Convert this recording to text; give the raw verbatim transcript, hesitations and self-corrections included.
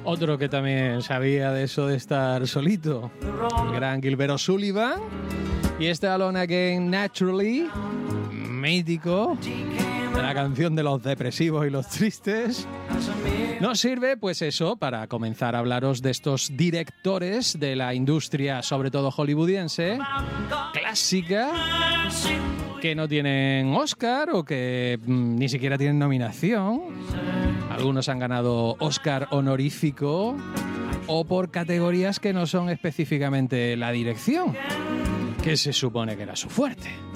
Otro que también sabía de eso de estar solito, el gran Gilbert O'Sullivan. Y este Alone Again Naturally, mítico, de la canción de los depresivos y los tristes. Nos sirve, pues eso, para comenzar a hablaros de estos directores de la industria, sobre todo hollywoodiense, clásica, que no tienen Oscar o que mm, ni siquiera tienen nominación. Algunos han ganado Oscar honorífico o por categorías que no son específicamente la dirección, que se supone que era su fuerte.